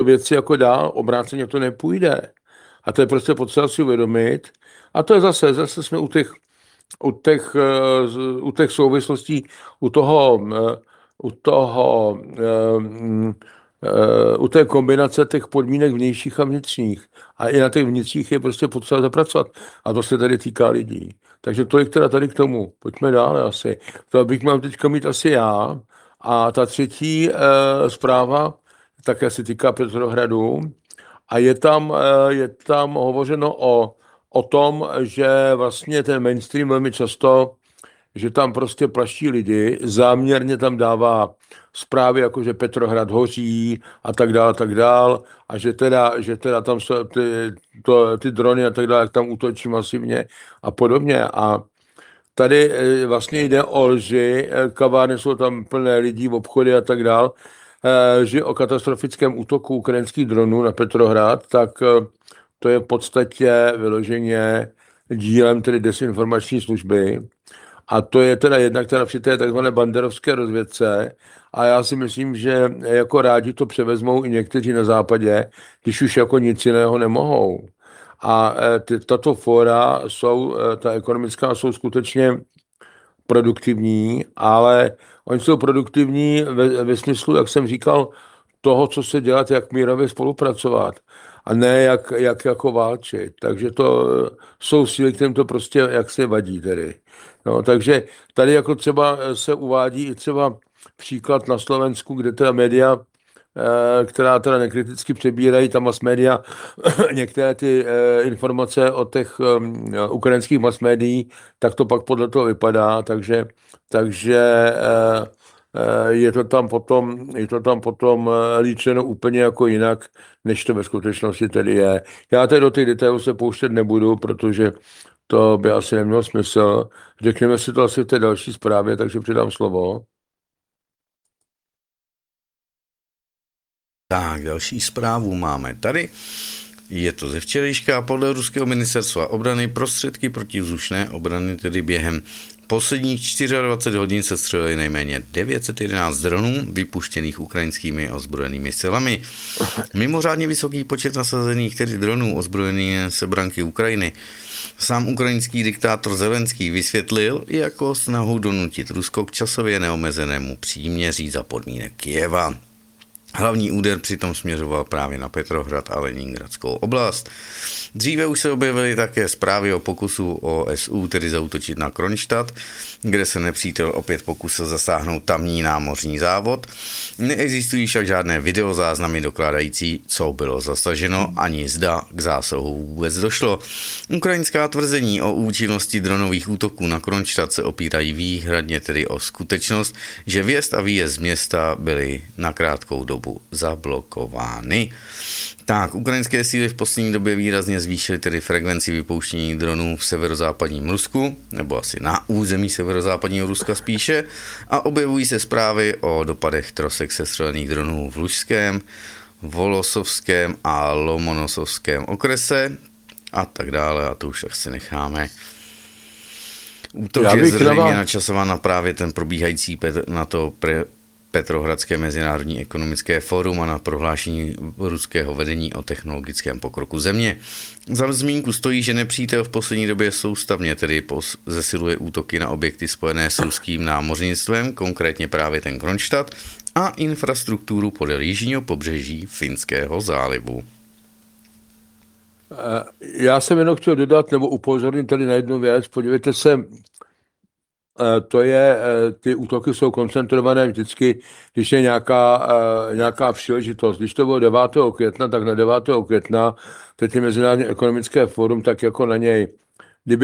věci jako dál, obráceně to nepůjde. A to je prostě potřeba si uvědomit. A to je zase jsme u těch souvislostí, u toho, u té kombinace těch podmínek vnějších a vnitřních. A i na těch vnitřních je prostě potřeba zapracovat. A to se tady týká lidí. Takže tolik teda tady k tomu. Pojďme dále asi. To bych měl teďka mít asi já. A ta třetí zpráva také se týká Petrohradu. A je tam hovořeno o tom, že vlastně ten mainstream velmi často, že tam prostě plaší lidi, záměrně tam dává zprávy, jako že Petrohrad hoří a tak dál, a že teda tam jsou ty drony a tak dále, jak tam útočí masivně a podobně. A tady vlastně jde o lži, kavárny jsou tam plné lidí, v obchody a tak dál, že o katastrofickém útoku ukrajinských dronů na Petrohrad, tak to je v podstatě vyloženě dílem tedy desinformační služby. A to je teda jednak teda při té takzvané banderovské rozvědce. A já si myslím, že jako rádi to převezmou i někteří na západě, když už jako nic jiného nemohou. A tato fóra ta ekonomická jsou skutečně produktivní, ale oni jsou produktivní ve smyslu, jak jsem říkal, toho, co se dělat, jak mírově spolupracovat a ne jak jako válčit. Takže to jsou síly, kterým to prostě jak se vadí tedy. No, takže tady jako třeba se uvádí i třeba příklad na Slovensku, kde teda média, která teda nekriticky přebírají, tam mass media, některé ty informace od těch ukrajinských mass médií, tak to pak podle toho vypadá, takže je to tam potom líčeno úplně jako jinak, než to ve skutečnosti tedy je. Já tady do těch detailů se pouštět nebudu, protože to by asi nemělo smysl. Řekneme si to asi v té další zprávě, takže předám slovo. Tak, další zprávu máme tady. Je to ze včerejška. Podle ruského ministerstva obrany prostředky protivzdušné obrany tedy během posledních 24 hodin se střelily nejméně 911 dronů vypuštěných ukrajinskými ozbrojenými silami. Mimořádně vysoký počet nasazených tedy dronů ozbrojených sebranky Ukrajiny sám ukrajinský diktátor Zelenský vysvětlil jako snahu donutit Rusko k časově neomezenému příměří za podmínek Kyjeva. Hlavní úder přitom směřoval právě na Petrohrad a Leningradskou oblast. Dříve už se objevily také zprávy o pokusu OSU, tedy zaútočit na Kronštat, kde se nepřítel opět pokusil zasáhnout tamní námořní závod. Neexistují však žádné videozáznamy dokládající, co bylo zasaženo, ani zda k zásahu vůbec došlo. Ukrajinská tvrzení o účinnosti dronových útoků na Kronštat se opírají výhradně tedy o skutečnost, že vjezd a výjezd z města byly na krátkou dobu zablokovány. Tak, ukrajinské síly v poslední době výrazně zvýšily tedy frekvenci vypouštění dronů v severozápadním Rusku, nebo asi na území severozápadního Ruska spíše, a objevují se zprávy o dopadech trosek sestřelených dronů v Lužském, Volosovském a Lomonosovském okrese a tak dále, a to už tak si necháme. Útok je zřejmě načasován na právě ten probíhající Petrohradské mezinárodní ekonomické fórum a na prohlášení ruského vedení o technologickém pokroku země. Za zmínku stojí, že nepřítel v poslední době soustavně tedy zesiluje útoky na objekty spojené s ruským námořnictvem, konkrétně právě ten Kronštat, a infrastrukturu podél jižního pobřeží Finského zálivu. Já jsem jenom chtěl dodat nebo upozornit tady na jednu věc. Podívejte se, ty útoky jsou koncentrované vždycky, když je nějaká příležitost. Když to bylo 9. května, tak na 9. května teď je Mezinárodní ekonomické fórum, tak jako na něj. Kdyby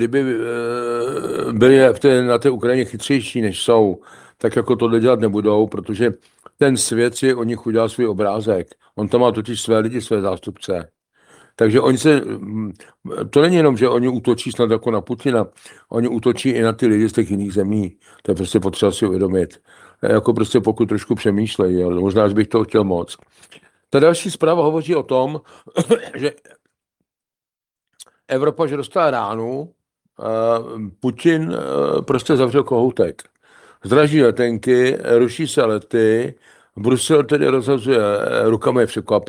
byli na té Ukrajině chytřejší, než jsou, tak jako to dělat nebudou, protože ten svět si o nich udělal svůj obrázek. On tam má totiž své lidi, své zástupce. Takže to není jenom, že oni útočí snad jako na Putina, oni útočí i na ty lidi z těch jiných zemí. To je prostě potřeba si uvědomit. Jako prostě pokud trošku přemýšlejí, ale možná, že bych to chtěl moc. Ta další zpráva hovoří o tom, že Evropa, že dostala ránu, Putin prostě zavřel kohoutek. Zdraží letenky, ruší se lety, Brusel tedy rozhazuje rukama, je překvapen.